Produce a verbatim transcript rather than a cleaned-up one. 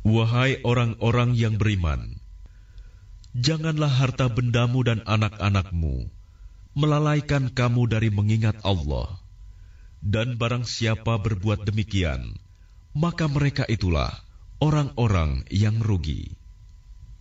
Wahai orang-orang yang beriman, janganlah harta bendamu dan anak-anakmu melalaikan kamu dari mengingat Allah. Dan barang siapa berbuat demikian, maka mereka itulah orang-orang yang rugi.